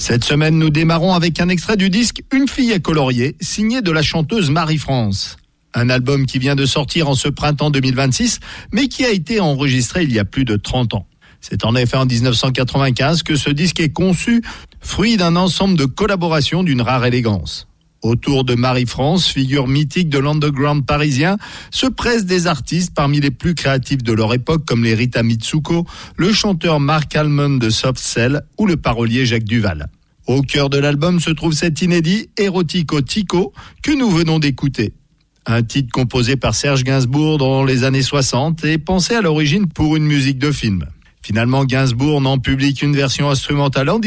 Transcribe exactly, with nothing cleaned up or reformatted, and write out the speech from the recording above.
Cette semaine, nous démarrons avec un extrait du disque Une fille à colorier, signé de la chanteuse Marie-France. Un album qui vient de sortir en ce printemps deux mille vingt-six, mais qui a été enregistré il y a plus de trente ans. C'est en effet en dix-neuf cent quatre-vingt-quinze que ce disque est conçu, fruit d'un ensemble de collaborations d'une rare élégance. Autour de Marie-France, figure mythique de l'underground parisien, se pressent des artistes parmi les plus créatifs de leur époque comme les Rita Mitsuko, le chanteur Mark Almond de Soft Cell ou le parolier Jacques Duvall. Au cœur de l'album se trouve cet inédit Erotico Tico que nous venons d'écouter. Un titre composé par Serge Gainsbourg dans les années soixante et pensé à l'origine pour une musique de film. Finalement, Gainsbourg n'en publie qu'une version instrumentale en